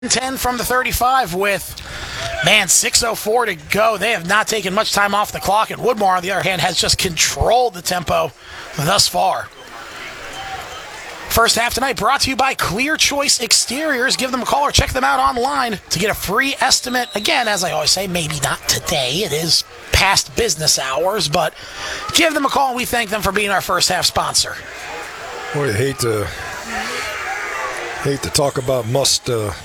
10 from the 35 with, 6:04 to go. They have not taken much time off the clock, and Woodmore, on the other hand, has just controlled the tempo thus far. First half tonight brought to you by Clear Choice Exteriors. Give them a call or check them out online to get a free estimate. Again, as I always say, maybe not today. It is past business hours, but give them a call, and we thank them for being our first half sponsor. Boy, I hate to talk about must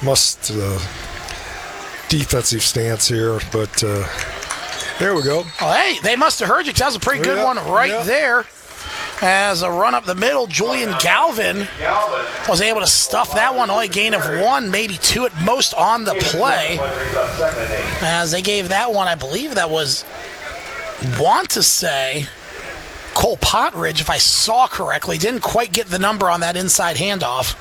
defensive stance here, but there we go. Oh, hey, they must have heard you. That was a pretty good one right there. As a run up the middle, Julian Galvin was able to stuff that one. Only gain of one, maybe two at most on the play. As they gave that one, I believe that was, want to say, Cole Potridge, if I saw correctly. Didn't quite get the number on that inside handoff.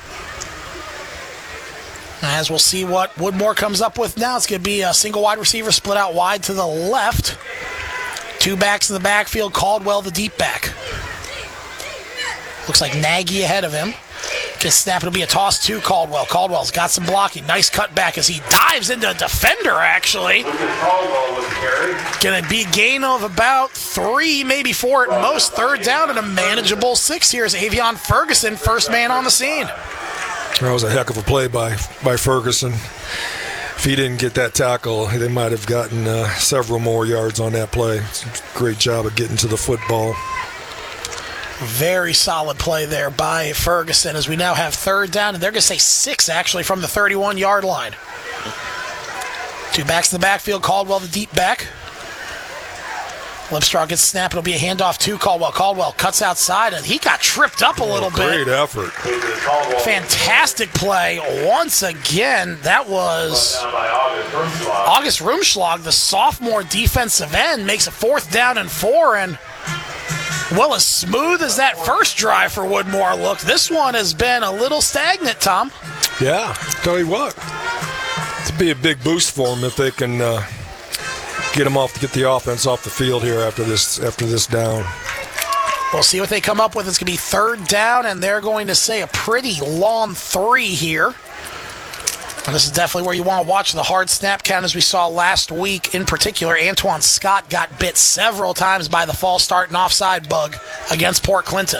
As we'll see what Woodmore comes up with now. It's going to be a single wide receiver split out wide to the left. Two backs in the backfield. Caldwell, the deep back. Looks like Nagy ahead of him. Gets snap. It'll be a toss to Caldwell. Caldwell's got some blocking. Nice cut back as he dives into a defender, actually. Going to be a gain of about 3, maybe 4 at most. Third down and a manageable 6 here is Avion Ferguson, first man on the scene. That was a heck of a play by Ferguson. If he didn't get that tackle, they might have gotten several more yards on that play. Great job of getting to the football. Very solid play there by Ferguson as we now have third down, and they're going to say 6 actually from the 31-yard line. Two backs in the backfield, Caldwell the deep back. Lipstraw gets snapped. It'll be a handoff to Caldwell. Caldwell cuts outside, and he got tripped up a little bit. Great effort. Fantastic play. Once again, that was August Rumschlag, the sophomore defensive end, makes a 4th down and 4, and well, as smooth as that first drive for Woodmore looked, this one has been a little stagnant, Tom. Yeah, tell you what. It'd be a big boost for them if they can get the offense off the field here after this down. We'll see what they come up with. It's going to be third down, and they're going to say a pretty long 3 here. And this is definitely where you want to watch the hard snap count, as we saw last week. In particular, Antoine Scott got bit several times by the false start and offside bug against Port Clinton.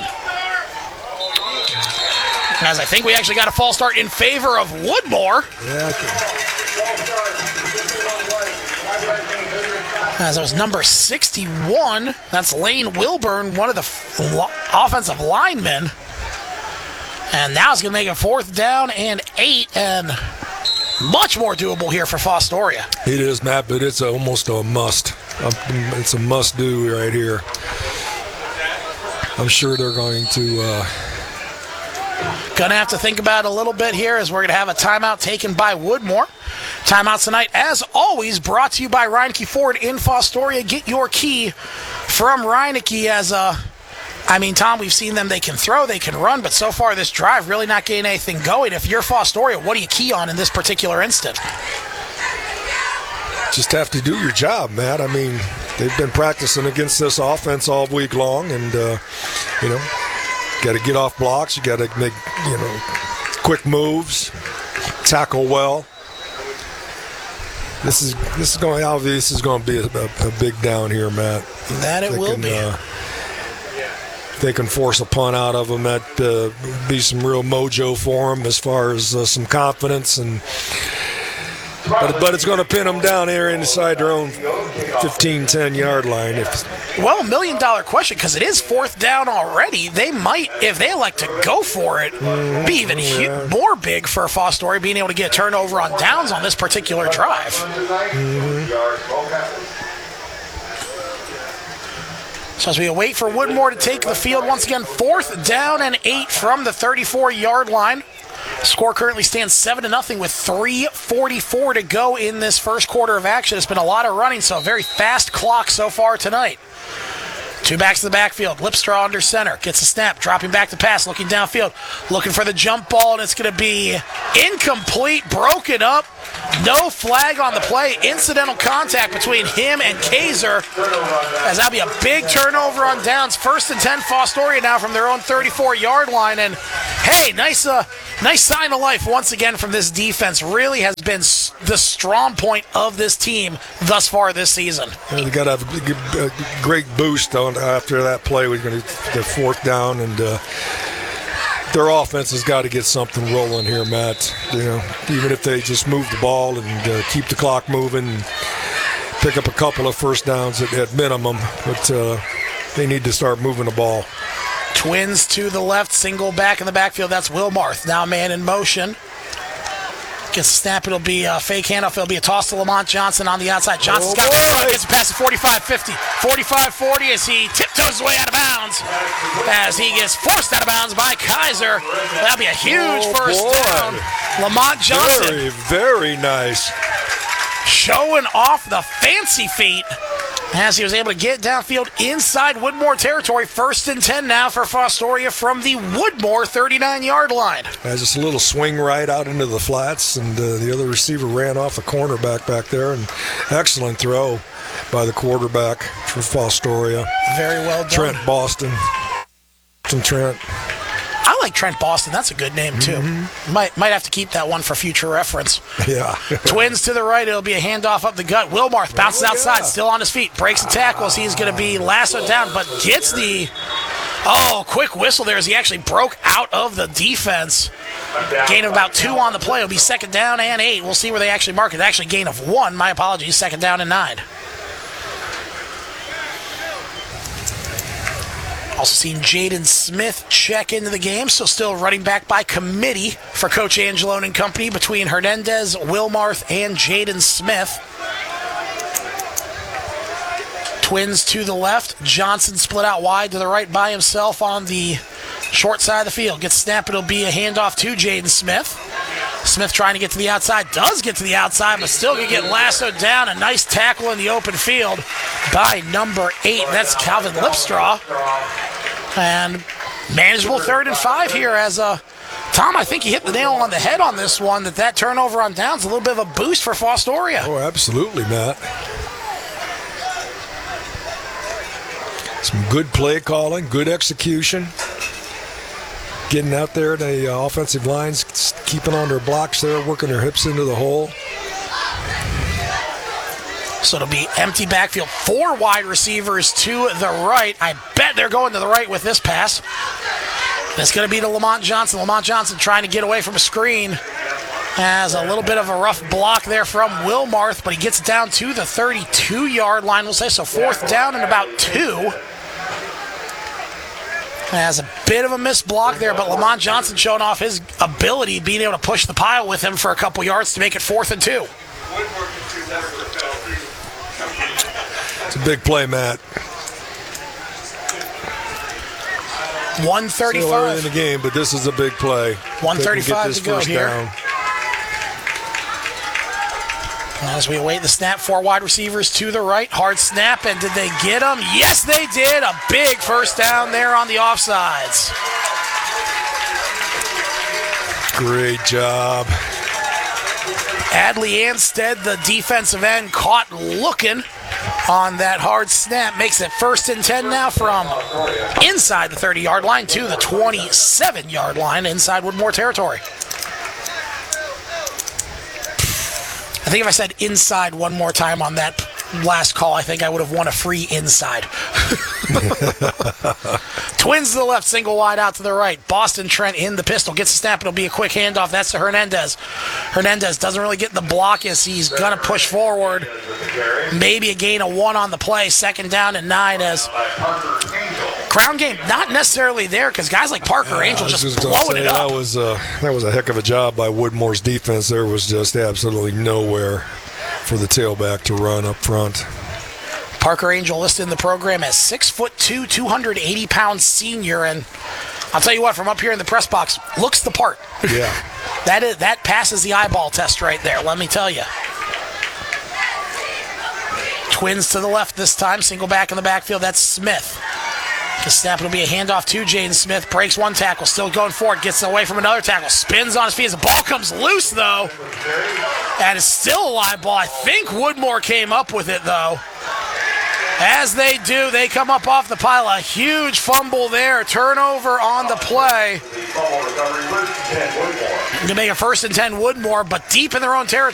As I think we actually got a false start in favor of Woodmore. Yeah, As it was number 61, that's Lane Wilburn, one of the offensive linemen. And now it's going to make a 4th down and 8, and much more doable here for Fostoria. It is, Matt, but it's almost a must. It's a must-do right here. I'm sure they're going to... Going to have to think about it a little bit here, as we're going to have a timeout taken by Woodmore. Timeouts tonight, as always, brought to you by Reineke Ford in Fostoria. Get your key from Reineke as Tom, we've seen them. They can throw, they can run, but so far this drive really not getting anything going. If you're Fostoria, what do you key on in this particular instant? Just have to do your job, Matt. I mean, they've been practicing against this offense all week long, and, got to get off blocks. You got to make, quick moves, tackle well. This is going to be a big down here, Matt. That it will be. If they can force a punt out of them, that'd be some real mojo for them as far as some confidence. But it's going to pin them down here inside their own 15, 10-yard line. Well, $1 million question, because it is 4th down already. They might, if they elect to go for it, be even more big for Fostoria being able to get a turnover on downs on this particular drive. So as we wait for Woodmore to take the field, once again, 4th down and 8 from the 34-yard line. Score currently stands 7-0 with 3:44 to go in this first quarter of action. It's been a lot of running, so a very fast clock so far tonight. Two backs in the backfield. Lipstraw under center. Gets a snap. Dropping back to pass. Looking downfield. Looking for the jump ball, and it's going to be incomplete. Broken up No flag on the play. Incidental contact between him and Kaiser, as that'll be a big turnover on downs. 1st and 10, Fostoria now from their own 34-yard line. And hey, nice sign of life once again from this defense. Really has been the strong point of this team thus far this season. They got to have a great boost after that play. We're going to get 4th down, and their offense has got to get something rolling here, Matt. Even if they just move the ball and keep the clock moving, and pick up a couple of 1st downs at minimum, but they need to start moving the ball. Twins to the left, single back in the backfield. That's Wilmarth. Now man in motion. Gets a snap. It'll be a fake handoff. It'll be a toss to Lamont Johnson on the outside. Johnson's got it. Gets a pass at 45-50. 45-40 as he tiptoes his way out of bounds. As he gets forced out of bounds by Kaiser. That'll be a huge first down. Lamont Johnson. Very, very nice. Showing off the fancy feet as he was able to get downfield inside Woodmore territory. 1st and 10 now for Fostoria from the Woodmore 39-yard line. Just a little swing right out into the flats, and the other receiver ran off the cornerback back there. And excellent throw by the quarterback for Fostoria. Very well done. Trent Boston. Trent. I like Trent Boston. That's a good name, too. Mm-hmm. Might have to keep that one for future reference. Yeah. Twins to the right. It'll be a handoff up the gut. Wilmarth bounces outside, still on his feet. Breaks the tackles. He's going to be lassoed down, but gets the... quick whistle there as he actually broke out of the defense. Gain of about 2 on the play. It'll be 2nd down and 8. We'll see where they actually mark it. Actually, gain of 1. My apologies. 2nd down and 9. Also seen Jaden Smith check into the game, so still running back by committee for Coach Angelone and company between Hernandez, Wilmarth, and Jaden Smith. Twins to the left. Johnson split out wide to the right by himself on the short side of the field. Gets snapped. It'll be a handoff to Jaden Smith. Smith trying to get to the outside. Does get to the outside, but still going to get lassoed down. A nice tackle in the open field by number 8. That's Calvin Lipstraw. And manageable 3rd and 5 here as Tom, I think you hit the nail on the head on this one, that turnover on downs, a little bit of a boost for Fostoria. Oh, absolutely, Matt. Some good play calling, good execution. Getting out there, the offensive lines keeping on their blocks there, working their hips into the hole. So it'll be empty backfield. 4 wide receivers to the right. I bet they're going to the right with this pass. That's going to be to Lamont Johnson. Lamont Johnson trying to get away from a screen. Has a little bit of a rough block there from Wilmarth, but he gets down to the 32-yard line, we'll say. So 4th down and about 2. Has a bit of a missed block there, but Lamont Johnson showing off his ability, being able to push the pile with him for a couple yards to make it 4th and 2. It's a big play, Matt. 1:35 still early in the game, but this is a big play. 1:35 to go here. Down. As we await the snap, 4 wide receivers to the right. Hard snap, and did they get him? Yes, they did. A big first down there on the offsides. Great job. Adley Anstead, the defensive end, caught looking on that hard snap. Makes it 1st and 10 now from inside the 30-yard line to the 27-yard line inside Woodmore territory. I think if I said inside one more time on that last call, I think I would have won a free inside. Twins to the left, single wide out to the right. Boston Trent in the pistol. Gets the snap. It'll be a quick handoff. That's to Hernandez. Hernandez doesn't really get the block as he's going to push forward. Maybe a gain of 1 on the play. 2nd down and 9 as ground game not necessarily there because guys like Parker Angel just blowing it up. That was a heck of a job by Woodmore's defense. There was just absolutely nowhere for the tailback to run up front. Parker Angel listed in the program as 6'2", 280-pound senior, and I'll tell you what, from up here in the press box, looks the part. Yeah. That passes the eyeball test right there, let me tell you. Twins to the left this time, single back in the backfield, that's Smith. The snap will be a handoff to Jaden Smith, breaks 1 tackle, still going forward, gets away from another tackle, spins on his feet as the ball comes loose, though. That is still a live ball. I think Woodmore came up with it, though. As they do, they come up off the pile. A huge fumble there. Turnover on the play. Going to make a 1st and 10 Woodmore, but deep in their own territory.